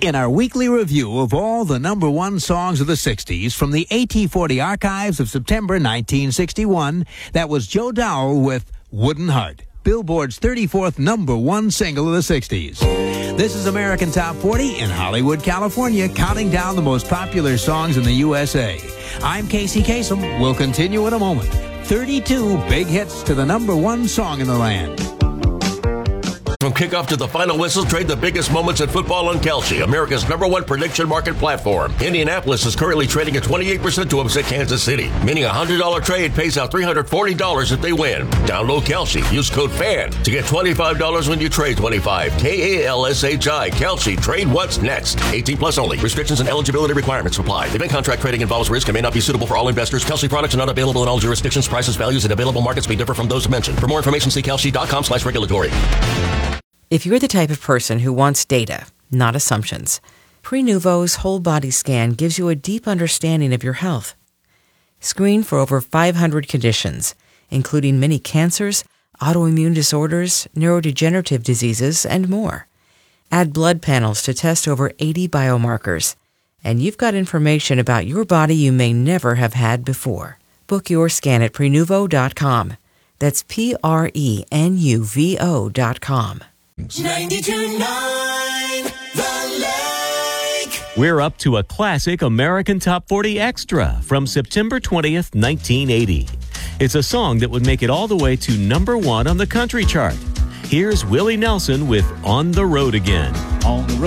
in our weekly review of all the number one songs of the 60s from the AT40 archives of September 1961. That was Joe Dowell with Wooden Heart, Billboard's 34th number one single of the 60s. This is American Top 40 in Hollywood, California, counting down the most popular songs in the USA. I'm Casey Kasem. We'll continue in a moment. 32 big hits to the number one song in the land. From kickoff to the final whistle, trade the biggest moments in football on Kalshi, America's number one prediction market platform. Indianapolis is currently trading at 28% to upset Kansas City, meaning a $100 trade pays out $340 if they win. Download Kalshi. Use code FAN to get $25 when you trade $25. KALSHI. Kalshi. Trade what's next. 18 plus only. Restrictions and eligibility requirements apply. Event contract trading involves risk and may not be suitable for all investors. Kalshi products are not available in all jurisdictions. Prices, values, and available markets may differ from those mentioned. For more information, see kalshi.com/regulatory. If you're the type of person who wants data, not assumptions, Prenuvo's whole body scan gives you a deep understanding of your health. Screen for over 500 conditions, including many cancers, autoimmune disorders, neurodegenerative diseases, and more. Add blood panels to test over 80 biomarkers, and you've got information about your body you may never have had before. Book your scan at Prenuvo.com. That's Prenuvo.com. 92.9 The Lake. We're up to a classic American Top 40 Extra from September 20th, 1980. It's a song that would make it all the way to number one on the country chart. Here's Willie Nelson with On the Road Again. On the road.